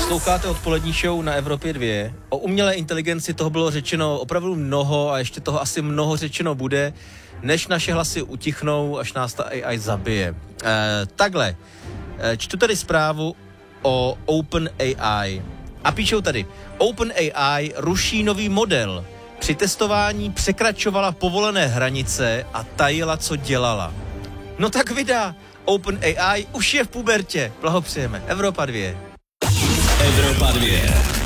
Posloucháte odpolední show na Evropě 2. O umělé inteligenci toho bylo řečeno opravdu mnoho a ještě toho asi mnoho řečeno bude, než naše hlasy utichnou, až nás ta AI zabije. Takhle, čtu tady zprávu o OpenAI. A píšou tady, OpenAI ruší nový model. Při testování překračovala povolené hranice a tajila, co dělala. No tak vydá, OpenAI už je v pubertě. Blahopřejeme. Evropa 2. Evropa 2.